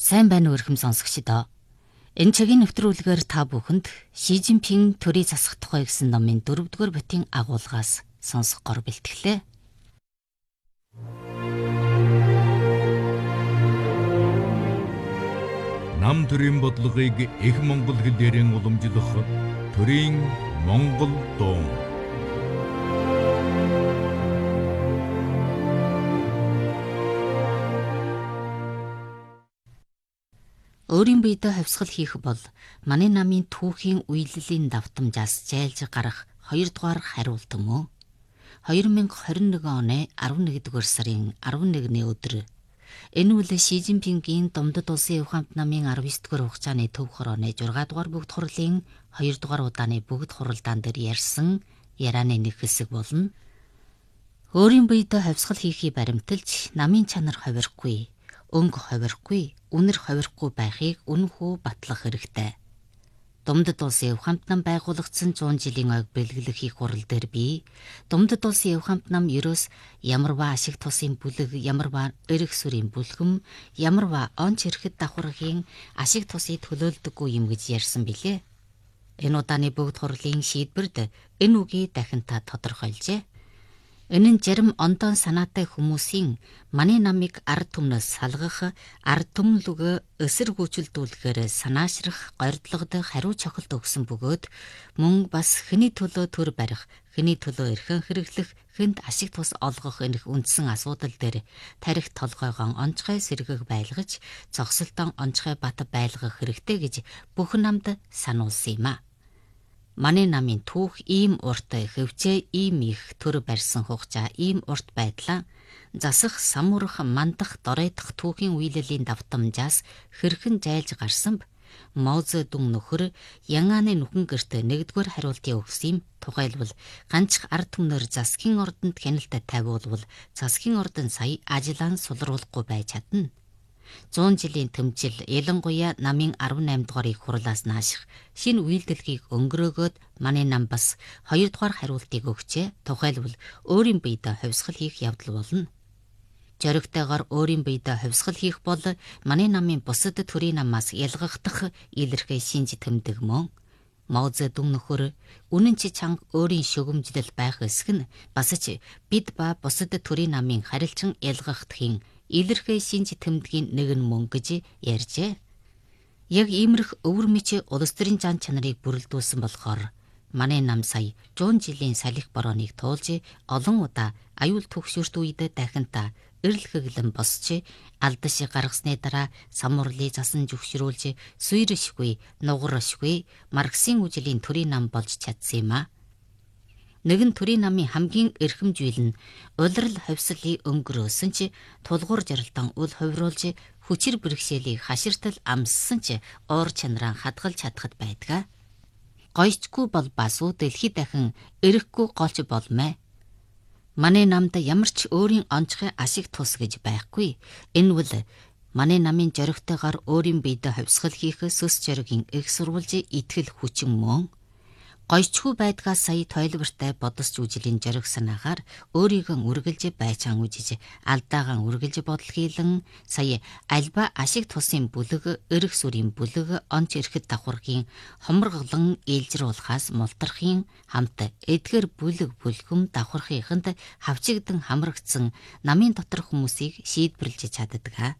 Сайн байна уу өрхөм сонсогчдоо. Энэ цагийн нэвтрүүлгээр та бүхэнд Ши Жинпин төрийн засах тухай гэсэн номын 4-р бүтийн агуулгаас сонсох гор бэлтгэлээ. Нам төрийн бодлогыг их монгол хэлээр уламжлах төрийн монгол дуу. Өөрийн биедээ хавьсгал хийх бол манай намын түүхийн үйлдэлийн давтамжаас зайлж гарах 2-р хариулт мөн. 2021 оны 11-р сарын 11-ний өдөр энэ үл Ши Жинпингийн Домдод улсын өв хамт намын 19-р хугацааны төв хорооны 6-р бүгд хурлын 2-р удааны бүгд хуралдаан дээр ярьсан ярианы нэг хэсэг болно. Өөрийн биедээ хавьсгал хийхийг баримталж намын чанар ховирохгүй, өнгө ховирохгүй, үнэр ховирохгүй байхыг үнэхүү батлах хэрэгтэй. Домдод улсын өв хамт нам байгуулагдсан 100 жилийн ойг бэлгэлэх их хурал дээр би Домдод улсын өв хамт нам ерөөс ямарваа ашиг тусын бүлэг, ямарваа эрх сүрийн бүлхэм, ямарваа онц ирэхэд давхархийн ашиг тусыг төлөөлдөггүй юм гэж ярьсан билээ. Энэ удааны бүгд хурлын шийдвэрд энэ үгийг дахин та тодорхойлжээ. Энэ нь зарим ондоон санаатай хүмүүсийн манай намыг ард түмнээс салгах, ард түмлүгэ эсэргүүцэлдүүлэхээр санаашрах, горьдлогод хариу цохилт өгсөн бөгөөд мөн бас хэний төлөө төр барих, хэний төлөө эрхэн хэрэглэх, хэнд ашиг тус олгох энэх үндсэн асуудал дээр тарих толгойгон онцгой сэргэг байлгаж, зогсолтон онцгой бат байлгах хэрэгтэй гэж бүх намд сануулсан юм а. Манай намын түүх ийм урт хөвчөө ийм их төр барьсан хугацаа ийм урт байдлаа засах самурах мандах доройдох түүхийн үйлдэлийн давтамжаас хэрхэн зайлж гарсан б. Мао Цзэдун нөхөр Янгааны нүхэн гэрт 1-р хариултыг өгсөн юм. Тухайлбал ганц ард түмнэр засгийн ордонд хяналтад тавиулвал засгийн ордон сая ажлаа сулруулахгүй байж чадна. 100 жилийн төмжил ялангуяа намын 18 дугаар их хурлаас нааших шинэ үйлдэлгийг өнгөрөөгөөд манай нам бас 2-р хариултыг өгчээ. Тухайлбал өөрийн биедээ хавьсгал хийх явдал болно. Зоригтойгоор өөрийн биедээ хавьсгал хийх бол манай намын бусад төрийн намаас ялгахдах илэрхий шинж тэмдэг мөн. Мао Цзэдун нөхөр үнэн чи чанга өөрийн шүгэмжлэл байх эсэх нь бас ч бид ба бусад төрийн намын харилцан ялгахдахын илэрхий шинж тэмдгийн нэг нь мөн гэж ярьжээ. Яг иймэрх өвөр мөчөө улс төрийн зан чанарыг бүрэлдүүлсэн болохоор манай нам сая 100 жилийн салхи борооник туулж олон удаа аюул төгшөрт үед дахин та эрэл хэглэн босч алдаш гаргасны дараа самурлыг засан зөвшрүүлж суйршгүй, нугаршгүй Марксийн үжилийн төрийн нам болж чадсан юм а. Нэгэн төрийн намын хамгийн эрхэмжүүл нь улирал хавьслыг өнгөрөөсөн ч тулгуур жаралтан үл хувируулж хүчир бэрхшээлийг хаширтал амссан ч уур чанараа хадгалж чадхад байдаг. Гойчгүй бол басуу дэлхий дахин эрэхгүй голч болмээ. Манай намд ямар ч өөрийн онцгой ашиг тус гэж байхгүй. Энэ бол манай намын зоригтойгоор өөрийн биедээ хавьсгал хийх сүс зоригийн их сурвалж итгэл хүчин мөн. Гойчгүй байдгаас сая тойлбортой бодосч үжилийн зориг санаагаар өөрийгөө үргэлж байцаан үжиж алдаагаан үргэлж бодлохийлан сая альба ашиг тусын бүлэг, эрх сүрийн бүлэг, онц ирэхэд давхархийн хоморголон ээлжруулахаас мултрахын хамт эдгээр бүлэг бүлхэм давхархынд хавчигдан хамрагдсан намын дотор хүмүүсийг шийдвэрлэж чаддаг.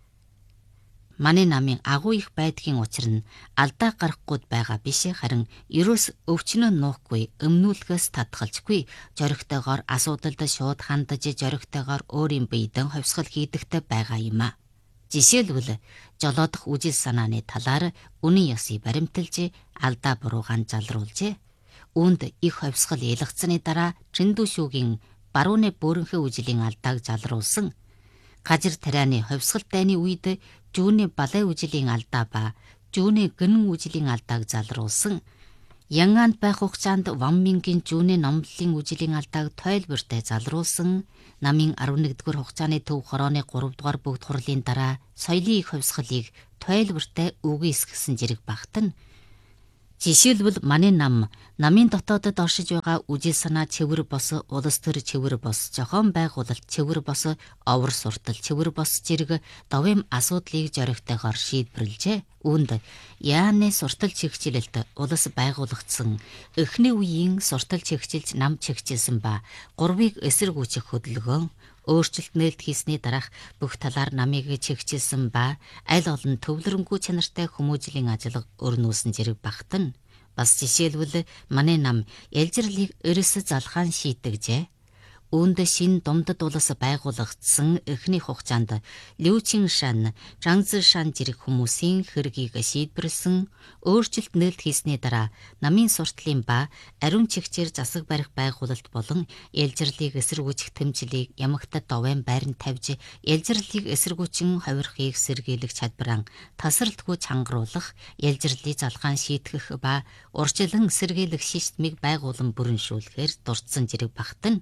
Манай намын агуу их байдгийн учир нь алдаа гарахгүй байгаа биш харин ерөөс өвчнөө нуухгүй өмнүүлэхээс татгалзгүй зоригтойгоор асуудалд шууд хандаж зоригтойгоор өөрийн биедээ хавьсгал хийдэгтэй байгаа юм а. Жишээлбэл жолоодох үжил санааны талаар үнэн ёсыг баримталж алдаа буруугаан залруулжээ. Үүнд их хавьсгал ялгцсаны дараа Чиндүшүүгийн барууны бөөрөнхөө үжилийн алдааг залруулсан. Гажир тарианы хавьсгал дайны үед Жүүний балай үжилийн алдаа ба Жүүний гэнэн үжилийн алдааг залруулсан. Янгаанд байх хугацаанд Ванмингийн Жүүний номлолын үжилийн алдааг тойлбортой залруулсан. Намын 11-р хугацааны төв хорооны 3-р бүгд хурлын дараа соёлын их хавьсгалыг тойлбортой үгүйсгэсэн зэрэг багтана. Жишээлбэл манай намын дотоодод оршиж байгаа үжил санаа цэвэр бос, улс төр цэвэр бос, зохион байгуулалт цэвэр бос, овор суртал цэвэр бос зэрэг довим асуудлыг зоригтойгоор шийдвэрлэжээ. Үүнд Яаны суртал чигчилэлт улс байгуулагдсан, эхний үеийн суртал чигчилж нам чигчилсэн ба 3-ыг эсэргүүцэх хөдөлгөөн, өөрчлөлт нээлт хийсний дараах бүх талаар намыг чигчилсэн ба аль олон төвлөрөнгүй чанартай хүмүүжлийн ажил өрнүүлсэн зэрэг багтана. Бас жишээлбэл манай нам ялжирлыг ерөөс залхаан шийдэгжээ. Үүнд шин думдад улс байгуулагдсан эхний хугацаанд Лүүчин шан, Жанз шан зэрэг хүмүүсийн хэргийг шийдвэрлсэн, өөрчлөлт нээлт хийсний дараа намын суртлын ба ариун чигчээр засаг барих байгуулалт болон ялжирлыг эсэргүүцэх тэмцлийг ямагтад довын байранд тавьж, ялжирлыг эсэргүүцэн хувирахыг сэргийлэх чадвараа тасралтгүй чангаруулах, ялжирлыг залгаан шийтгэх ба урьдчилан сэргийлэх системийг байгуулан бүрэншүүлэхээр дурдсан зэрэг багтана.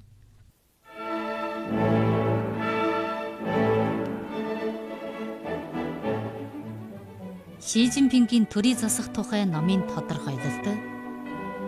Ши Жинпингийн төрийн засах тухай номын тодорхойлолт